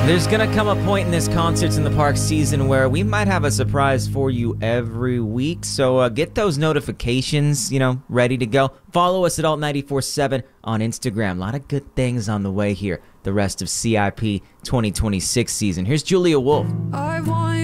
There's gonna come a point in this Concerts in the Park season where we might have a surprise for you every week, so get those notifications, ready to go. Follow us at Alt947 on Instagram. A lot of good things on the way here the rest of CIP 2026 season. Here's Julia Wolf.